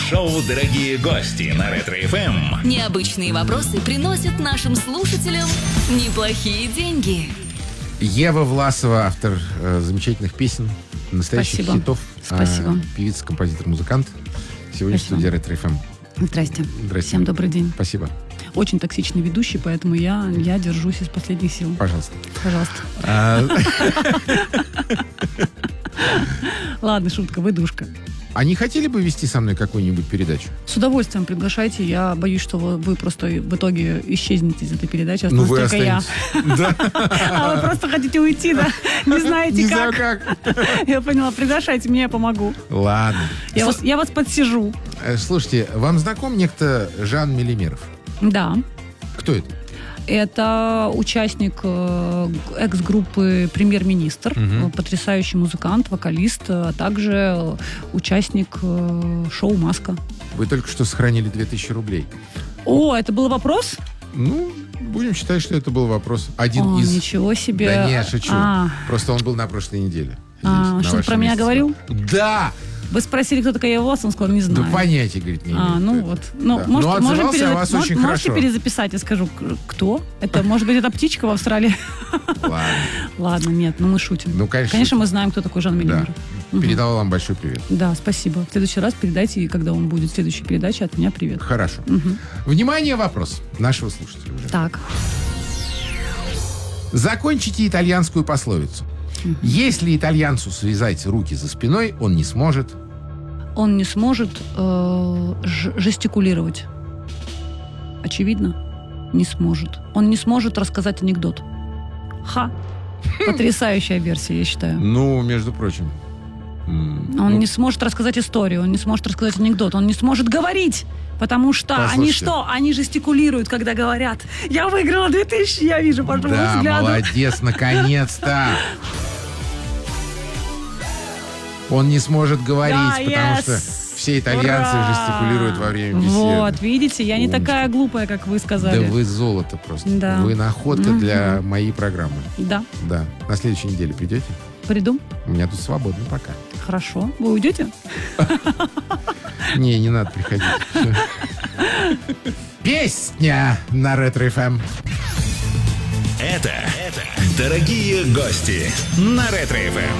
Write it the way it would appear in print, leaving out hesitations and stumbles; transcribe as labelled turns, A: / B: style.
A: Шоу «Дорогие гости» на Ретро-ФМ.
B: Необычные вопросы приносят нашим слушателям неплохие деньги.
C: Ева Власова, автор замечательных песен, настоящих
D: Спасибо.
C: хитов.
D: Спасибо.
C: Певица, композитор, музыкант. Сегодня в студии Ретро-ФМ.
D: Здрасте.
C: Здрасте.
D: Всем добрый день.
C: Спасибо.
D: Очень токсичный ведущий, поэтому я держусь из последних сил.
C: Пожалуйста.
D: Пожалуйста. Ладно, шутка, выдушка.
C: А не хотели бы вести со мной какую-нибудь передачу?
D: С удовольствием приглашайте. Я боюсь, что вы просто в итоге исчезнете из этой передачи.
C: Ну,
D: Останусь
C: вы
D: только я.
C: останетесь. Да.
D: А вы просто хотите уйти, да? Не знаете
C: Не знаю
D: как.
C: как.
D: Я поняла. Приглашайте, мне я помогу.
C: Ладно.
D: Я вас подсижу.
C: Слушайте, вам знаком некто Жан Мелимеров?
D: Да.
C: Кто это?
D: Это участник экс-группы «Премьер-министр», потрясающий музыкант, вокалист, а также участник шоу «Маска».
C: Вы только что сохранили 2000 рублей.
D: О, это был вопрос?
C: Ну, будем считать, что это был вопрос. Один из...
D: Ничего себе.
C: Да не, я шучу.
D: А.
C: Просто он был на прошлой неделе. Здесь, на
D: Что-то
C: вашем
D: про меня
C: месте.
D: говорил?
C: Да!
D: Вы спросили, кто такая Ева Власова, он сказал, не знаю.
C: Да понятия, говорит, не имею.
D: Ну
C: кто
D: вот.
C: это.
D: Ну,
C: Да.
D: может,
C: Но отзывался о вас очень
D: можете
C: хорошо.
D: перезаписать, я скажу, кто? Это, может быть, это птичка в Австралии?
C: Ладно.
D: Ладно, нет, мы шутим.
C: Ну, конечно,
D: Конечно,
C: шутим.
D: мы знаем, кто такой Жан
C: Да.
D: Мелимер.
C: Передал вам большой привет.
D: Да, спасибо. В следующий раз передайте, когда он будет в следующей передаче, от меня привет.
C: Хорошо. Внимание, вопрос нашего слушателя уже.
D: Так.
C: Закончите итальянскую пословицу. Если итальянцу связать руки за спиной, он не сможет...
D: Он не сможет жестикулировать. Очевидно, не сможет. Он не сможет рассказать анекдот. Ха! Потрясающая версия, я считаю.
C: Ну, между прочим.
D: Он не сможет рассказать историю, он не сможет рассказать анекдот, он не сможет говорить, потому что они
C: Послушайте.
D: что? Они жестикулируют, когда говорят. Я выиграла 2000, я вижу по твоему
C: Да,
D: взгляду.
C: молодец, наконец-то. Он не сможет говорить,
D: Да,
C: потому
D: yes.
C: что все итальянцы
D: Ура!
C: жестикулируют во время беседы.
D: Вот, видите, я не
C: Умничка.
D: такая глупая, как вы
C: Да
D: сказали.
C: вы золото просто.
D: Да.
C: Вы находка для моей программы.
D: Да,
C: Да. На следующей неделе придете?
D: приду.
C: У меня тут свободно пока.
D: Хорошо. Вы уйдете?
C: Не надо приходить. Всё. Песня на Ретро-ФМ.
A: Это «Дорогие гости» на Ретро-ФМ.